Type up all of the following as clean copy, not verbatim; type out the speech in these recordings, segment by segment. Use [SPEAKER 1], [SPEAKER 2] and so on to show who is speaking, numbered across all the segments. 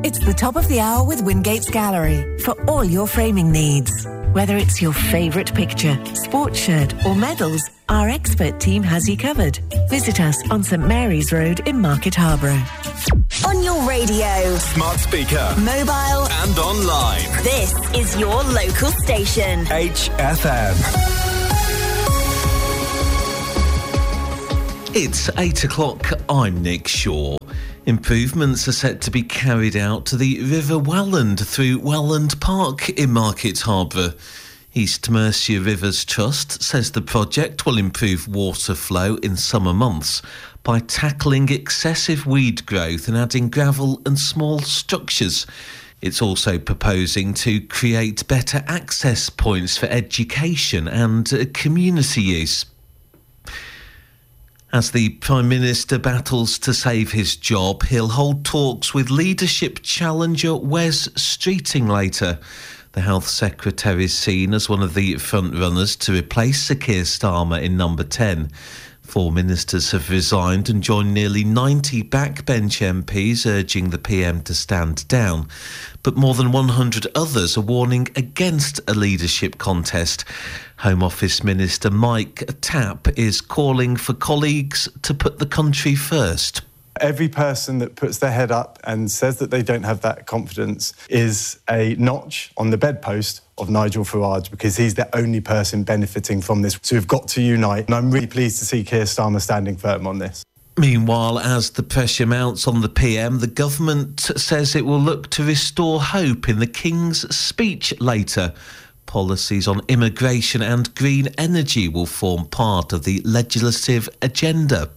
[SPEAKER 1] It's the top of the hour with Wingate's Gallery for all your framing needs. Whether it's your favourite picture, sports shirt or medals, our expert team has you covered. Visit us on St Mary's Road in Market Harborough.
[SPEAKER 2] On your radio,
[SPEAKER 3] smart speaker,
[SPEAKER 2] mobile
[SPEAKER 3] and online.
[SPEAKER 2] This is your local station.
[SPEAKER 3] HFM.
[SPEAKER 4] It's 8 o'clock. I'm Nick Shaw. Improvements are set to be carried out to the River Welland through Welland Park in Market Harborough. East Mercia Rivers Trust says the project will improve water flow in summer months by tackling excessive weed growth and adding gravel and small structures. It's also proposing to create better access points for education and community use. As the Prime Minister battles to save his job, he'll hold talks with leadership challenger Wes Streeting later. The Health Secretary is seen as one of the front-runners to replace Sir Keir Starmer in number 10. 4 ministers have resigned and joined nearly 90 backbench MPs urging the PM to stand down. But more than 100 others are warning against a leadership contest. Home Office Minister Mike Tapp is calling for colleagues to put the country first.
[SPEAKER 5] Every person that puts their head up and says that they don't have that confidence is a notch on the bedpost of Nigel Farage, because he's the only person benefiting from this. So we've got to unite, and I'm really pleased to see Keir Starmer standing firm on this.
[SPEAKER 4] Meanwhile, as the pressure mounts on the PM, the government says it will look to restore hope in the King's speech later. Policies on immigration and green energy will form part of the legislative agenda.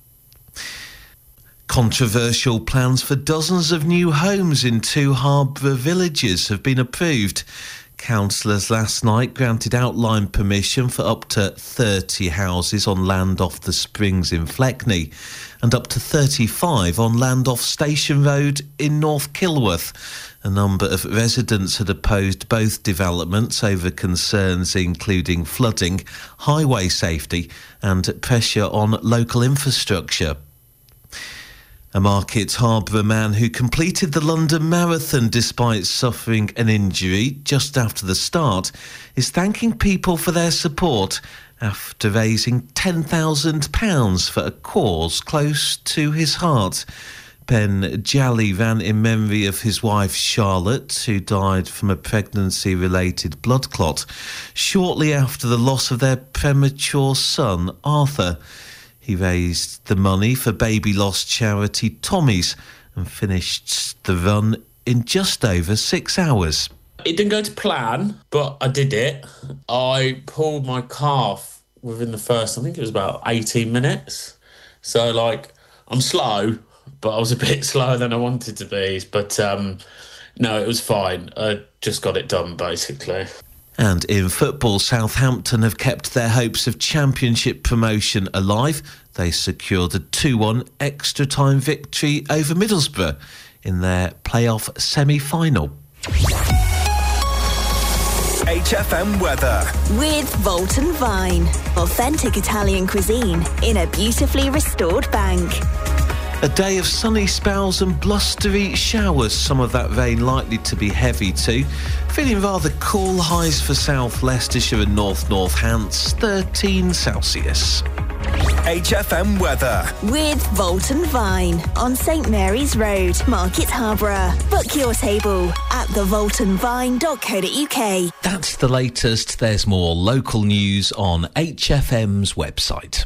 [SPEAKER 4] Controversial plans for dozens of new homes in 2 Harborough villages have been approved. Councillors last night granted outline permission for up to 30 houses on land off the Springs in Fleckney and up to 35 on land off Station Road in North Kilworth. A number of residents had opposed both developments over concerns including flooding, highway safety and pressure on local infrastructure. A Market Harborough man who completed the London Marathon despite suffering an injury just after the start is thanking people for their support after raising £10,000 for a cause close to his heart. Ben Jolly ran in memory of his wife Charlotte, who died from a pregnancy-related blood clot shortly after the loss of their premature son, Arthur. He raised the money for baby loss charity Tommy's and finished the run in just over 6 hours.
[SPEAKER 6] It didn't go to plan, but I did it. I pulled my calf within the first, I think it was about 18 minutes. So, I'm slow, but I was a bit slower than I wanted to be. But, no, it was fine. I just got it done, basically.
[SPEAKER 4] And in football, Southampton have kept their hopes of championship promotion alive. They secured a 2-1 extra-time victory over Middlesbrough in their playoff semi-final.
[SPEAKER 3] HFM weather.
[SPEAKER 2] With Volton Vine. Authentic Italian cuisine in a beautifully restored bank.
[SPEAKER 4] A day of sunny spells and blustery showers, some of that rain likely to be heavy too. Feeling rather cool, highs for South Leicestershire and North Northants, 13 Celsius.
[SPEAKER 3] HFM weather.
[SPEAKER 2] With Volton Vine on St Mary's Road, Market Harborough. Book your table at thevoltonvine.co.uk.
[SPEAKER 4] That's the latest. There's more local news on HFM's website.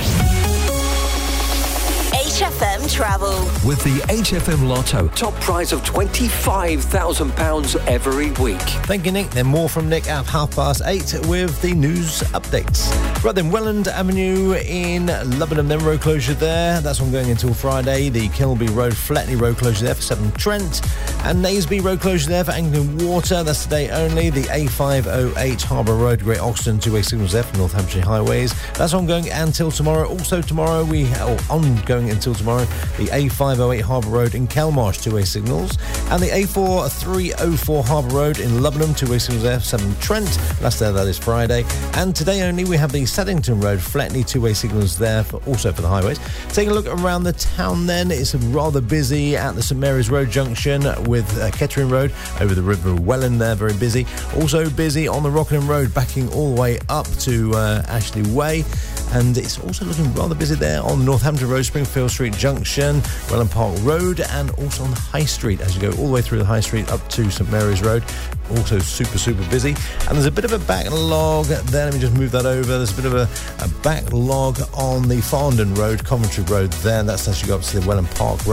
[SPEAKER 2] HFM Travel.
[SPEAKER 7] With the HFM Lotto, top prize of £25,000 every week.
[SPEAKER 8] Thank you, Nick. Then more from Nick at 8:30 with the news updates. Right then, Welland Avenue in Lubbock, then road closure there. That's ongoing until Friday. The Kilby Road, Fletney road closure there for Severn Trent. And Naseby road closure there for Anglian Water. That's today only. The A508 Harbour Road, Great Oxton, two-way signals there for North Hampshire Highways. That's ongoing until tomorrow. Also tomorrow, ongoing until until tomorrow. The A508 Harbour Road in Kelmarsh, two-way signals. And the A4304 Harbour Road in Lubbock, two-way signals there. 7 Trent, that's there, that is Friday. And today only we have the Saddington Road, Fletney, two-way signals there, also for the highways. Taking a look around the town then, it's rather busy at the St Mary's Road junction with Kettering Road over the River Welland there, very busy. Also busy on the Rockingham Road, backing all the way up to Ashley Way. And it's also looking rather busy there on Northampton Road, Springfield Street Junction, Welland Park Road, and also on the High Street as you go all the way through the High Street up to St Mary's Road. Also super busy. And there's a bit of a backlog there. Let me just move that over. There's a bit of a backlog on the Farndon Road, Coventry Road there. That's as you go up to the Welland Park Road.